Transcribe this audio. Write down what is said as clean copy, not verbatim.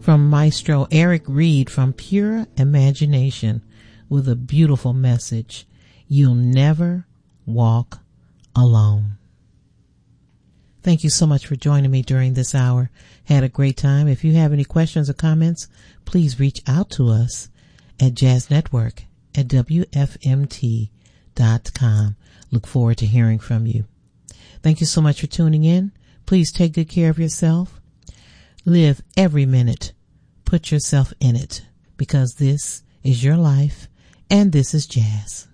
from Maestro Eric Reed from Pure Imagination with a beautiful message. You'll never walk alone. Thank you so much for joining me during this hour. Had a great time. If you have any questions or comments, please reach out to us at jazznetwork@wfmt.com. Look forward to hearing from you. Thank you so much for tuning in. Please take good care of yourself. Live every minute. Put yourself in it, because this is your life and this is jazz.